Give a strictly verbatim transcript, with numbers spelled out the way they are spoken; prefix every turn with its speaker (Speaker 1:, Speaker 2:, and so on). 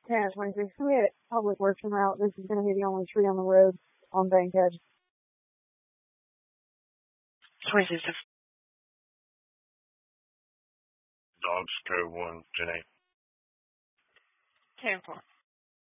Speaker 1: ten twenty-six. We had public works en route. This is going to be the only tree on the road on Bankhead.
Speaker 2: twenty-six.
Speaker 3: Dogs code one, ten eight.
Speaker 2: ten four.